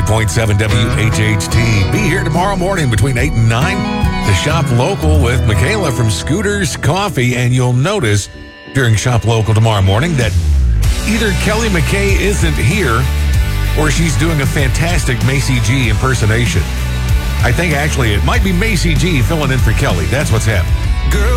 98.7 WHHT. Be here tomorrow morning between 8 and 9 to shop local with Michaela from Scooters Coffee. And you'll notice during Shop Local tomorrow morning that either Kelly McKay isn't here or she's doing a fantastic Macy G impersonation. I think actually it might be Macy G filling in for Kelly. That's what's happening. Girl.